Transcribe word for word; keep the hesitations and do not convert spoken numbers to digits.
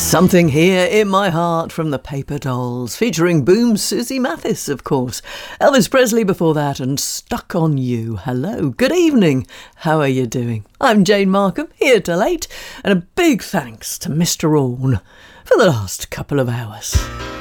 Something Here in My Heart from the Paper Dolls, featuring Boom Susie Mathis, of course. Elvis Presley before that, and Stuck on You. Hello, good evening. How are you doing? I'm Jane Markham, here till eight, and a big thanks to Mister Orne for the last couple of hours.